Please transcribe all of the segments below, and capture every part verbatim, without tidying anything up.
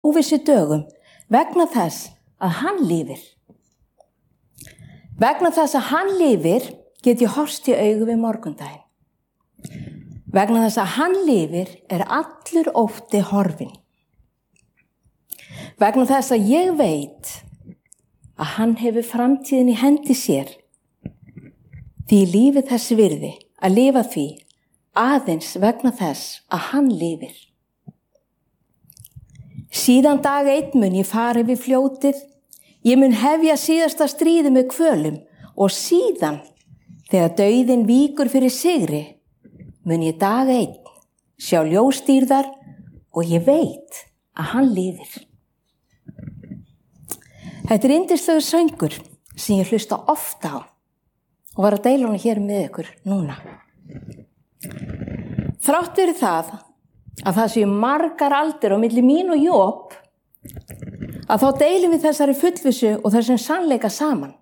óvissu dögum vegna þess að hann lifir. Vegna þess að hann lifir get ég horfst í augu við morgundaginn. Vegna þess að hann lifir er allur ótti horfinn. Vegna þess að ég veit að hann hefur framtíðin í hendi sér. Því lífið þessi virði að lifa því aðeins vegna þess að hann lifir. Síðan dag einn mun ég fara yfir fljótið, ég mun hefja síðasta stríði með kvölum og síðan þegar dauðinn víkur fyrir sigri mun ég dag einn sjá ljósdýrðar og ég veit að hann lifir. Þetta er yndislegur söngur sem ég hlusta ofta á og var að deila hann hér með ykkur núna. Þrátt fyrir það að það séu margar aldir á milli mín og Job, að þá deilum við þessari fullvissu og þessum sannleika saman.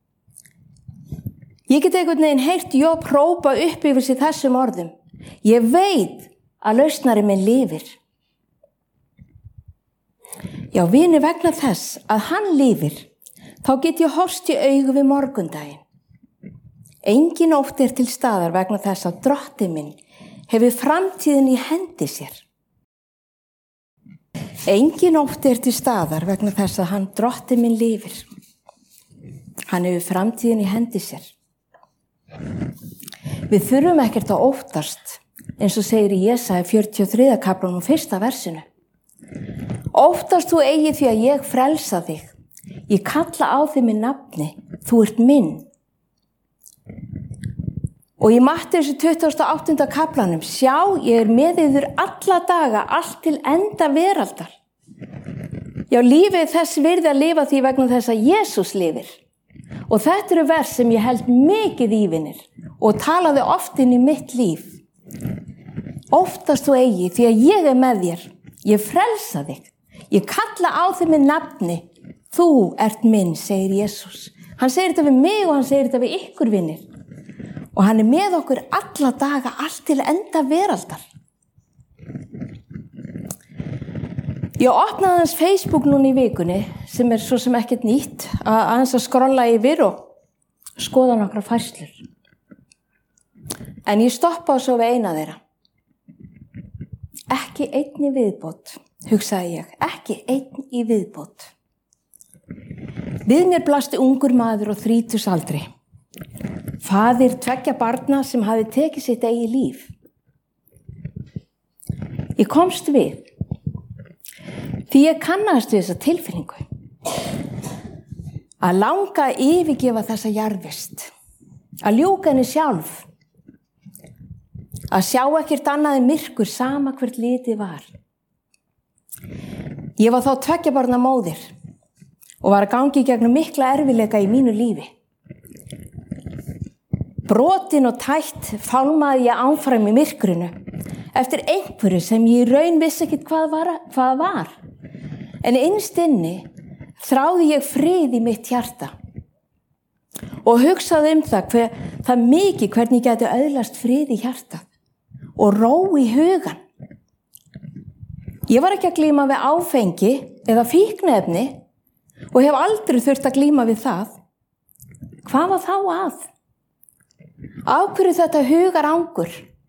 Ég get einhvern veginn heyrt Job hrópa upp yfir sig þessum orðum. Ég veit að lausnari minn lifir. Já, vini, vegna þess að hann lifir, þá get ég horfst í augu við morgundaginn. Engin ótti er til staðar vegna þess að drottinn minn hefur framtíðin í hendi sér. Engin ótti er til staðar vegna þess að hann drottinn minn lifir. Hann hefur framtíðin í hendi sér. Við þurfum ekkert að óttast, eins og segir í Jesaja fjörutíu og þriðja kaflanum og fyrsta versinu. Óttast þú eigi því að ég frelsa þig. Ég kalla á þig með nafni, þú ert minn. Og í Mattheus tuttugasta og áttunda kaflanum, sjá, ég er með yður alla daga, allt til enda veraldar. Já, lífið þess virði að lifa því vegna þess að Jesús lifir. Og þetta eru vers sem ég held mikið í, vinir, og talaði oft inn í mitt líf. Óttast þú eigi því að ég er með þér, ég frelsa þig, ég kalla á þig með nafni, þú ert minn, segir Jesús. Hann segir þetta við mig og hann segir þetta við ykkur, vinir. Og hann er með okkur alla daga, allt til enda veraldar. Ég opnaði hans Facebook núna í vikunni, sem er svo sem ekkert nýtt, að hans að skrolla yfir og skoða nokkra færslur. En ég stoppaði svo við eina þeirra. Ekki einn í viðbót, hugsaði ég, ekki einn í viðbót. Við mér blasti ungur maður og þrítugsaldri. Faðir tveggja barna sem hafi tekið sitt eigi líf. Ég komst við, því ég kannast við þessa tilfinningu. Að langa að yfirgefa þessa jarðvist, að ljúka henni sjálf, að sjá ekkert annað en myrkur sama hvert litið var. Ég var þá tveggja barna móðir og var að gangi í gegnum mikla erfiðleika í mínu lífi. Brotin og tætt fálmaði ég áfram í myrkrinu eftir einhverju sem ég í raun vissi ekkert hvað var, hvað var. En innst inni þráði ég frið í mitt hjarta og hugsaði um það, hver, það mikið hvernig ég gæti öðlast frið í hjartað og ró í hugan. Ég var ekki að glíma við áfengi eða fíkniefni og hef aldrei þurft að glíma við það. Hvað var þá að? Af hverju þetta hugar angur?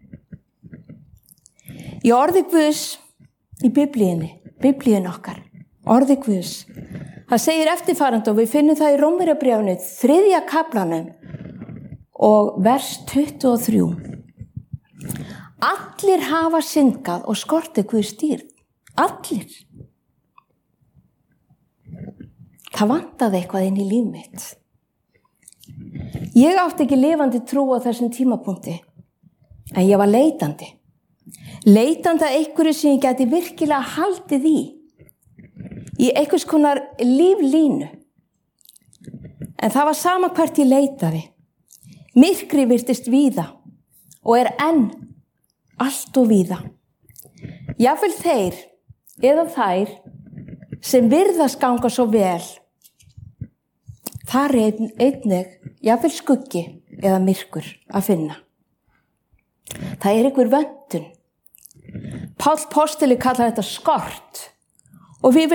Í orði Guðs í biblíunni, biblíun okkar, orði Guðs, það segir eftirfarandi og við finnum það í Rómverjabréfinu, þriðja kaflanum og vers tuttugu og þrjú. Allir hafa syndgað og skortið Guðs dýrð. Allir. Það vantaði eitthvað inn í líf mitt. Ég átti ekki lifandi trú á þessum tímapunkti, en ég var leitandi. Leitandi að einhverju sem ég gæti virkilega haldið í, í einhvers konar líflínu. En það var sama hvert ég leitaði. Myrkri virtist víða og er enn allt og víða. Jafnvel þeir eða þær sem virðast ganga svo vel, þar er einnig jafnvel skuggi eða myrkur að finna. Það er einhver vöntun. Páll postuli kallar þetta skort Og við